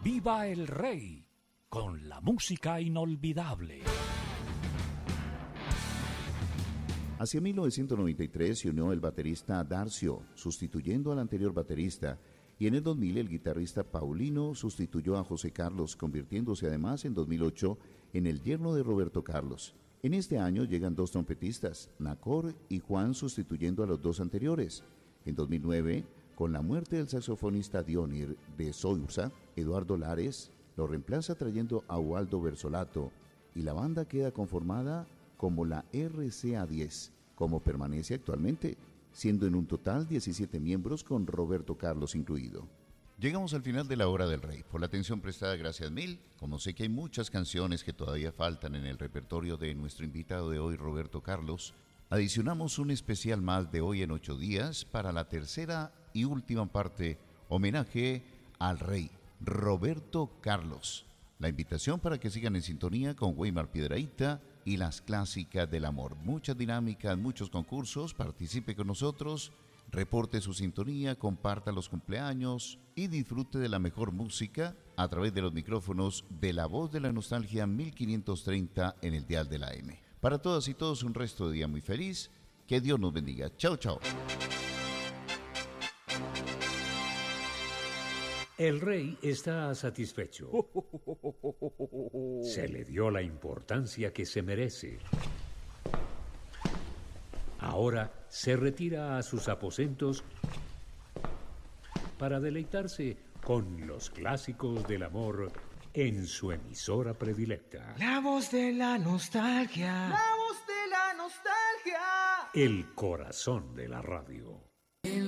¡Viva el Rey! Con la música inolvidable. Hacia 1993 se unió el baterista Darcio, sustituyendo al anterior baterista, y en el 2000 el guitarrista Paulino sustituyó a José Carlos, convirtiéndose además en 2008 en el yerno de Roberto Carlos. En este año llegan dos trompetistas, Nacor y Juan, sustituyendo a los dos anteriores. En 2009, con la muerte del saxofonista Dionir de Sousa, Eduardo Lares lo reemplaza trayendo a Ubaldo Bersolato, y la banda queda conformada como la RCA10, como permanece actualmente, siendo en un total 17 miembros con Roberto Carlos incluido. Llegamos al final de La Hora del Rey. Por la atención prestada, gracias mil. Como sé que hay muchas canciones que todavía faltan en el repertorio de nuestro invitado de hoy, Roberto Carlos, adicionamos un especial más de Hoy en 8 días para la tercera y última parte, homenaje al rey, Roberto Carlos. La invitación para que sigan en sintonía con Weimar Piedrahita y las clásicas del amor. Muchas dinámicas, muchos concursos, participe con nosotros, reporte su sintonía, comparta los cumpleaños y disfrute de la mejor música a través de los micrófonos de La Voz de la Nostalgia 1530 en el dial de la M. Para todas y todos un resto de día muy feliz, que Dios nos bendiga. Chao, chao. El rey está satisfecho. Se le dio la importancia que se merece. Ahora se retira a sus aposentos para deleitarse con los clásicos del amor en su emisora predilecta. La voz de la nostalgia. La voz de la nostalgia. El corazón de la radio.